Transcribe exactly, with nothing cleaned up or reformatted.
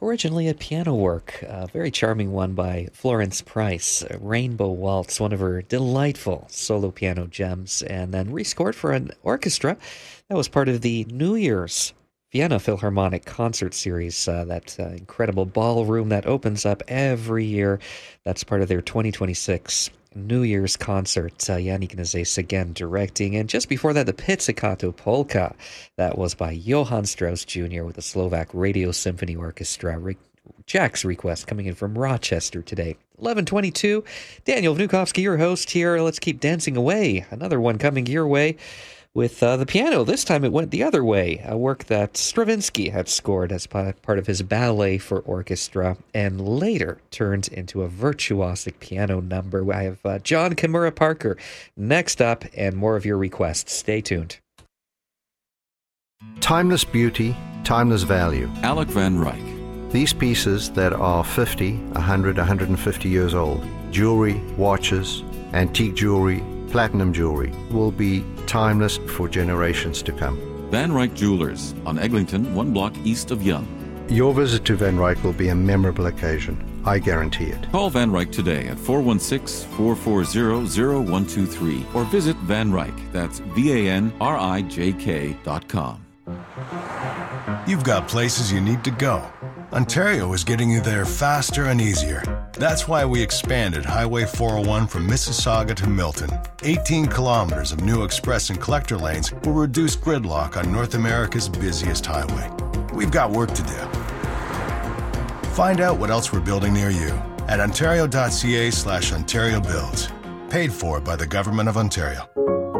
originally a piano work, a very charming one by Florence Price, Rainbow Waltz, one of her delightful solo piano gems, and then rescored for an orchestra. That was part of the New Year's Vienna Philharmonic concert series, uh, that uh, incredible ballroom that opens up every year. That's part of their twenty twenty-six New Year's concert. Uh, Yannick Nazes again directing. And just before that, the Pizzicato Polka. That was by Johann Strauss Junior with the Slovak Radio Symphony Orchestra. Rick, Jack's request coming in from Rochester today. eleven twenty-two. Daniel Vnukovsky, your host here. Let's keep dancing away. Another one coming your way with uh, the piano. This time it went the other way, a work that Stravinsky had scored as part of his ballet for orchestra and later turned into a virtuosic piano number. I have uh, John Kimura Parker next up, and more of your requests. Stay tuned. Timeless beauty, timeless value. Alec Van Ryck. These pieces that are fifty, one hundred, one hundred fifty years old, jewelry, watches, antique jewelry, platinum jewelry, will be timeless for generations to come. Van Ryck Jewelers on Eglinton, one block east of Yonge. Your visit to Van Ryck will be a memorable occasion. I guarantee it. Call Van Ryck today at four one six, four four zero, zero one two three or visit Van Ryck, that's V A N R I J K dot com. You've got places you need to go. Ontario is getting you there faster and easier. That's why we expanded Highway four oh one from Mississauga to Milton. eighteen kilometers of new express and collector lanes will reduce gridlock on North America's busiest highway. We've got work to do. Find out what else we're building near you at ontario.ca slash Ontario Builds. Paid for by the Government of Ontario.